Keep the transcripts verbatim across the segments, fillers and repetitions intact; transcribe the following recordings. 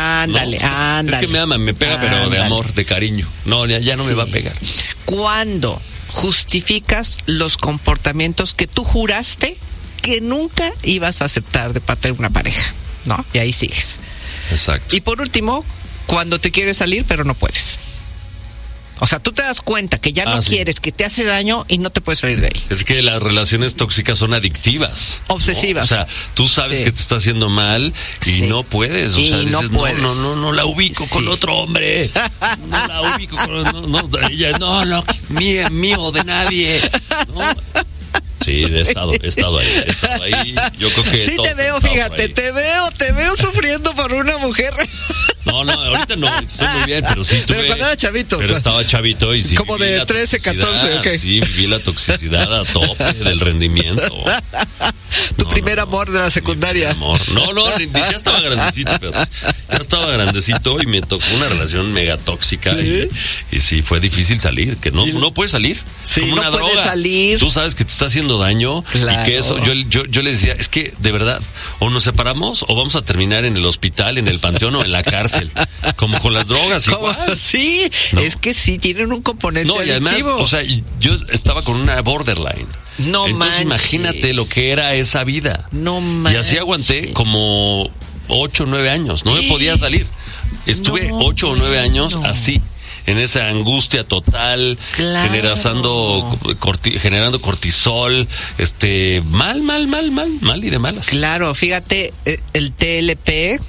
Ándale, ¿no? ándale. Es que me ama, me pega, ándale. Pero de amor, de cariño. No, ya, ya no sí. me va a pegar. ¿Cuándo justificas los comportamientos que tú juraste que nunca ibas a aceptar de parte de una pareja? ¿No? Y ahí sigues. Exacto. Y por último, cuando te quieres salir, pero no puedes. O sea, tú te das cuenta que ya ah, no sí. quieres, que te hace daño y no te puedes salir de ahí. Es que las relaciones tóxicas son adictivas. Obsesivas. ¿No? O sea, tú sabes sí. que te está haciendo mal y sí. no puedes. O y sea, dices, no, puedes. no, no, no, no la ubico sí. con otro hombre. No la ubico con no, no, ella, no, no, mío, mío, de nadie. No. Sí, he estado, he estado ahí, he estado ahí. Yo creo que sí te veo, fíjate, te veo, te veo sufriendo por una mujer. No, no, ahorita no, estoy muy bien, pero sí tuve. Pero cuando era chavito. Pero estaba chavito y sí. Como de trece, catorce, ok. Sí, viví la toxicidad a tope del rendimiento. Tu no, primer no, amor de la secundaria. Amor. No, no, ya estaba grandecito, pero ya estaba grandecito y me tocó una relación mega tóxica. ¿Sí? Y, y sí, fue difícil salir, que no, no puedes salir. Sí, como una no puedes droga. salir. Tú sabes que te está haciendo daño claro. y que eso, yo, yo, yo le decía, es que de verdad, o nos separamos o vamos a terminar en el hospital, en el panteón o en la cárcel. Como con las drogas, igual. Sí, ¿no? Es que sí, tienen un componente No, y además, adictivo. o sea, yo estaba con una borderline. No Entonces manches. Imagínate lo que era esa vida. No manches. Y así aguanté como ocho o nueve años. No me podía salir. Estuve no, ocho o nueve años no. así. En esa angustia total, claro. generando, corti, generando cortisol, este, mal, mal, mal, mal, mal y de malas. Claro, fíjate, el T L P,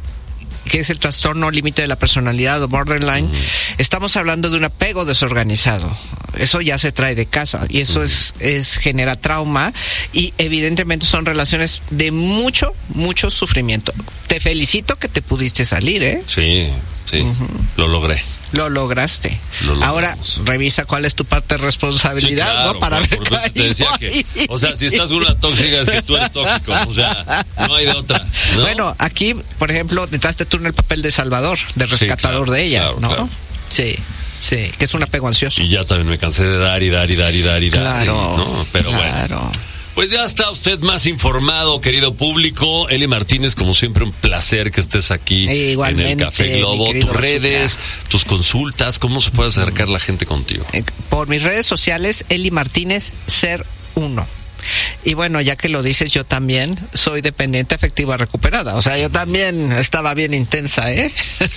que es el trastorno límite de la personalidad o borderline, uh-huh. estamos hablando de un apego desorganizado. Eso ya se trae de casa y eso uh-huh. es, es genera trauma y evidentemente son relaciones de mucho, mucho sufrimiento. Te felicito que te pudiste salir, ¿eh? Sí, sí, uh-huh. lo logré. Lo lograste. Lo Ahora revisa cuál es tu parte de responsabilidad, sí, claro, ¿no? Para por, ver por te decía que, o sea, si estás con una tóxica es que tú eres tóxico, o sea, no hay de otra, ¿no? Bueno, aquí, por ejemplo, entraste tú en el papel de salvador, de rescatador sí, claro, de ella, claro, ¿no? Claro. Sí. Sí, que es un apego ansioso. Y ya también me cansé de dar y dar y dar y dar y dar. Claro, y, ¿no? Pero claro. bueno. Pues ya está usted más informado, querido público. Eli Martínez, como siempre, un placer que estés aquí en el Café Globo. Tus redes, Azúcar. Tus consultas, ¿cómo se puede acercar la gente contigo? Por mis redes sociales, Eli Martínez Ser uno. Y bueno, ya que lo dices, yo también soy dependiente afectiva recuperada. O sea, yo también estaba bien intensa, ¿eh?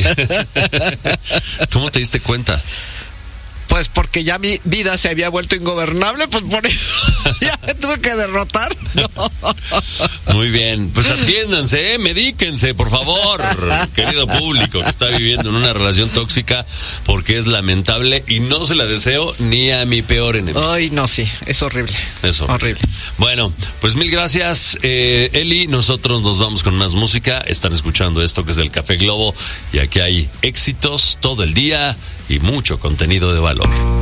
¿Cómo te diste cuenta? Pues porque ya mi vida se había vuelto ingobernable, pues por eso ya me tuve que derrotar. No. Muy bien, pues atiéndanse, ¿eh? Medíquense, por favor, querido público que está viviendo en una relación tóxica, porque es lamentable y no se la deseo ni a mi peor enemigo. Ay, no, sí, es horrible. Es horrible. horrible. Bueno, pues mil gracias, eh, Eli. Nosotros nos vamos con más música. Están escuchando esto que es del Café Globo y aquí hay éxitos todo el día y mucho contenido de valor.